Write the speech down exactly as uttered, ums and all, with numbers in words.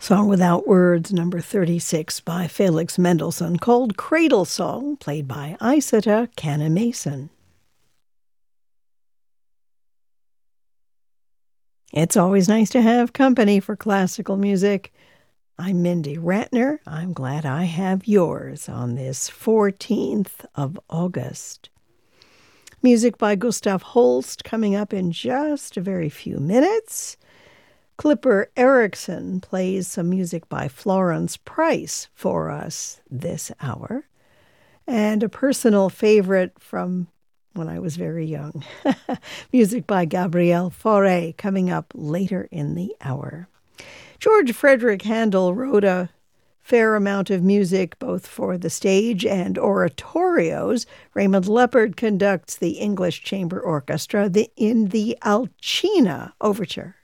Song Without Words, number thirty-six, by Felix Mendelssohn, called Cradle Song, played by Isata Canna-Mason. It's always nice to have company for classical music. I'm Mindy Ratner. I'm glad I have yours on this fourteenth of August. Music by Gustav Holst coming up in just a very few minutes. Clipper Erickson plays some music by Florence Price for us this hour. And a personal favorite from when I was very young. Music by Gabriel Fauré coming up later in the hour. George Frederick Handel wrote a fair amount of music both for the stage and oratorios. Raymond Leppard conducts the English Chamber Orchestra in the Alcina Overture.